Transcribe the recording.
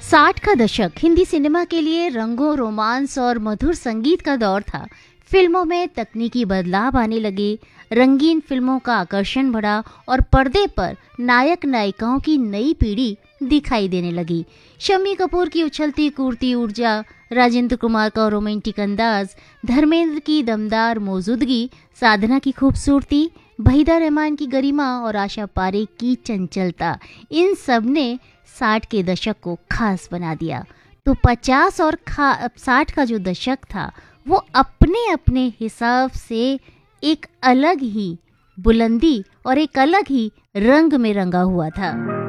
60 का दशक हिंदी सिनेमा के लिए रंगों, रोमांस और मधुर संगीत का दौर था। फिल्मों में तकनीकी बदलाव आने लगे, रंगीन फिल्मों का आकर्षण बढ़ा और पर्दे पर नायक नायिकाओं की नई पीढ़ी दिखाई देने लगी। शम्मी कपूर की उछलती कूदती ऊर्जा, राजेंद्र कुमार का रोमांटिक अंदाज, धर्मेंद्र की दमदार मौजूदगी, साधना की खूबसूरती, वहीदा रहमान की गरिमा और आशा पारेख की चंचलता, इन सब ने 60 के दशक को खास बना दिया। तो 50 और 60 का जो दशक था वो अपने अपने हिसाब से एक अलग ही बुलंदी और एक अलग ही रंग में रंगा हुआ था।